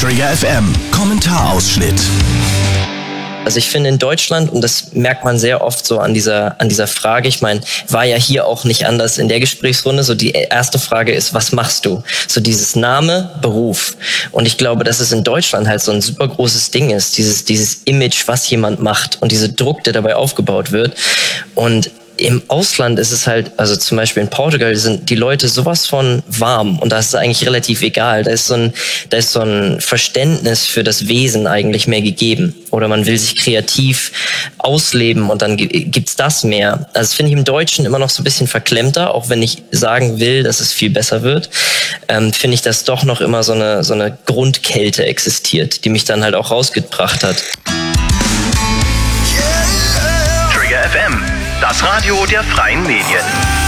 Trigger FM Kommentarausschnitt. Also ich finde in Deutschland, und das merkt man sehr oft so an dieser Frage, ich meine, war ja hier auch nicht anders in der Gesprächsrunde, so die erste Frage ist, was machst du? So dieses Name, Beruf. Und ich glaube, dass es in Deutschland halt so ein super großes Ding ist, dieses Image, was jemand macht und dieser Druck, der dabei aufgebaut wird. Und im Ausland ist es halt, also zum Beispiel in Portugal sind die Leute sowas von warm und da ist es eigentlich relativ egal. Da ist so ein Verständnis für das Wesen eigentlich mehr gegeben. Oder man will sich kreativ ausleben und dann gibt's das mehr. Also das finde ich im Deutschen immer noch so ein bisschen verklemmter, auch wenn ich sagen will, dass es viel besser wird, finde ich, dass doch noch immer so eine Grundkälte existiert, die mich dann halt auch rausgebracht hat. Trigger FM, das Radio der freien Medien.